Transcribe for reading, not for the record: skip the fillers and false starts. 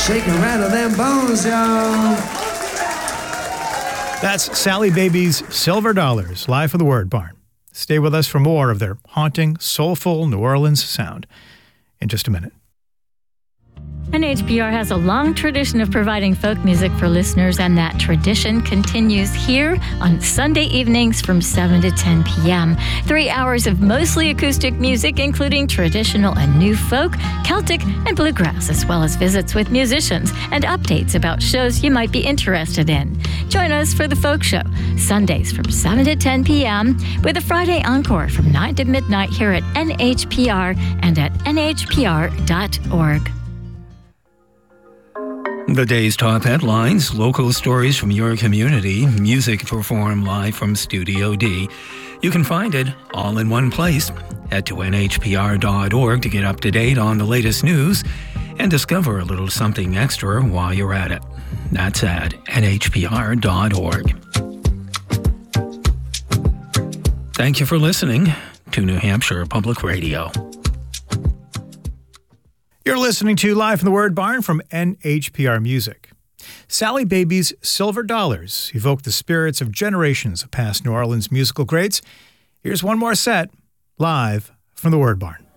Shake and rattle them bones, y'all. That's Sally Baby's Silver Dollars, live from the Word Barn. Stay with us for more of their haunting, soulful New Orleans sound in just a minute. NHPR has a long tradition of providing folk music for listeners, and that tradition continues here on Sunday evenings from 7 to 10 p.m. 3 hours of mostly acoustic music, including traditional and new folk, Celtic, and bluegrass, as well as visits with musicians and updates about shows you might be interested in. Join us for the Folk Show, Sundays from 7 to 10 p.m., with a Friday encore from 9 to midnight here at NHPR and at nhpr.org. The day's top headlines, local stories from your community, music performed live from Studio D. You can find it all in one place. Head to nhpr.org to get up to date on the latest news and discover a little something extra while you're at it. That's at nhpr.org. Thank you for listening to New Hampshire Public Radio. You're listening to Live from the Word Barn from NHPR Music. Sally Baby's Silver Dollars evoke the spirits of generations of past New Orleans musical greats. Here's one more set, live from the Word Barn.